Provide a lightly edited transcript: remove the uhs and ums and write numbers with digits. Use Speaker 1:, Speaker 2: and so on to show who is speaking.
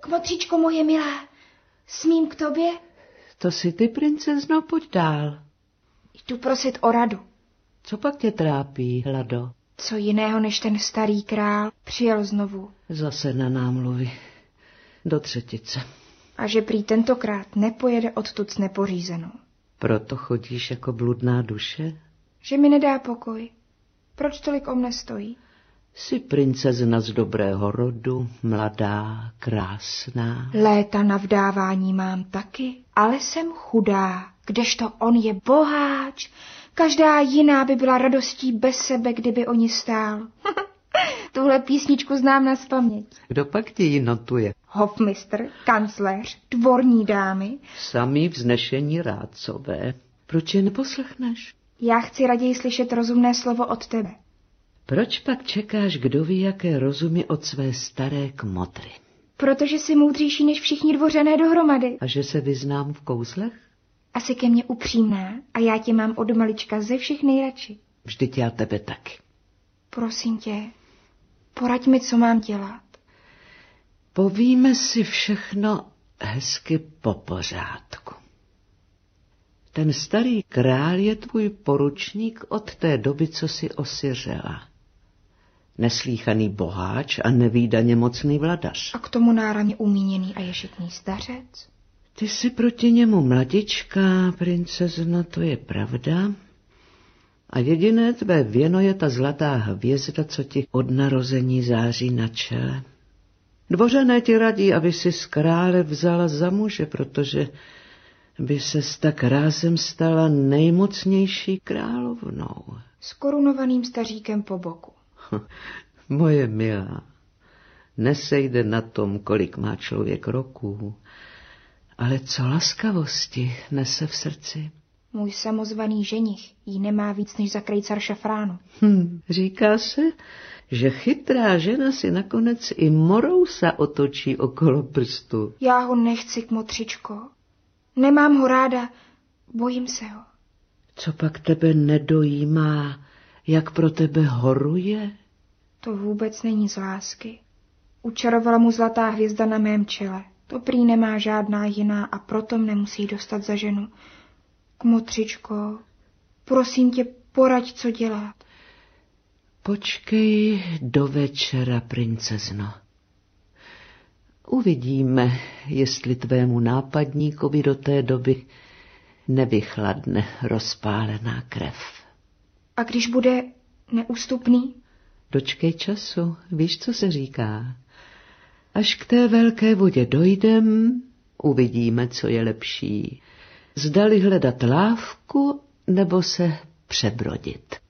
Speaker 1: Kmotříčko moje milá, smím k tobě?
Speaker 2: To si ty, princezno, pojď dál.
Speaker 1: Jdu prosit o radu.
Speaker 2: Co pak tě trápí, Hlado?
Speaker 1: Co jiného než ten starý král přijel znovu.
Speaker 2: Zase na námluvy. Do třetice.
Speaker 1: A že prý tentokrát nepojede odtud s nepořízenou.
Speaker 2: Proto chodíš jako bludná duše?
Speaker 1: Že mi nedá pokoj. Proč tolik o mne stojí?
Speaker 2: Jsi princezna z dobrého rodu, mladá, krásná.
Speaker 1: Léta na vdávání mám taky, ale jsem chudá, kdežto on je boháč. Každá jiná by byla radostí bez sebe, kdyby o ní stál. Tuhle písničku znám nazpaměť.
Speaker 2: Kdo pak ti ji notuje?
Speaker 1: Hofmistr, kancléř, dvorní dámy.
Speaker 2: Samý vznešení rádcové. Proč je neposlechneš?
Speaker 1: Já chci raději slyšet rozumné slovo od tebe.
Speaker 2: Proč pak čekáš, kdo ví, jaké rozumy od své staré kmotry?
Speaker 1: Protože jsi moudřejší než všichni dvořané dohromady.
Speaker 2: A že se vyznám v kouzlech?
Speaker 1: Asi ke mně upřímná a já tě mám od malička ze všech nejradši.
Speaker 2: Vždyť já tebe taky.
Speaker 1: Prosím tě, poraď mi, co mám dělat.
Speaker 2: Povíme si všechno hezky po pořádku. Ten starý král je tvůj poručník od té doby, co si osiřela. Neslíchaný boháč a nevídaně mocný vladař.
Speaker 1: A k tomu náramně umíněný a ješitný stařec.
Speaker 2: Ty jsi proti němu mladička, princezno, to je pravda. A jediné tvé věno je ta zlatá hvězda, co ti od narození září na čele. Dvořané ti radí, aby si z krále vzala za muže, protože by ses tak rázem stala nejmocnější královnou.
Speaker 1: S korunovaným staříkem po boku.
Speaker 2: Moje milá, nesejde na tom, kolik má člověk roků, ale co laskavosti nese v srdci.
Speaker 1: Můj samozvaný ženich jí nemá víc než za krejcar šafránu.
Speaker 2: Říká se, že chytrá žena si nakonec i morousa otočí okolo prstu.
Speaker 1: Já ho nechci, kmotřičko. Nemám ho ráda, bojím se ho.
Speaker 2: Co pak tebe nedojímá, jak pro tebe horuje?
Speaker 1: To vůbec není z lásky. Učarovala mu zlatá hvězda na mém čele. To prý nemá žádná jiná a proto mne musí dostat za ženu. Kmotřičko, prosím tě, poraď, co dělat.
Speaker 2: Počkej do večera, princezno. Uvidíme, jestli tvému nápadníkovi do té doby nevychladne rozpálená krev.
Speaker 1: A když bude neústupný?
Speaker 2: Dočkej času, víš, co se říká. Až k té velké vodě dojdem, uvidíme, co je lepší. Zdali hledat lávku, nebo se přebrodit.